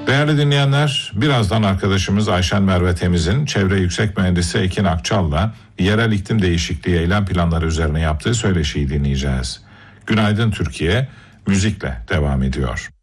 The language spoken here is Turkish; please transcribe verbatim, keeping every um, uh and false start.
Değerli dinleyenler, birazdan arkadaşımız Ayşen Merve Temiz'in Çevre Yüksek Mühendisi Ekin Akçal'la yerel iklim değişikliği eylem planları üzerine yaptığı söyleşiyi dinleyeceğiz. Günaydın Türkiye, müzikle devam ediyor.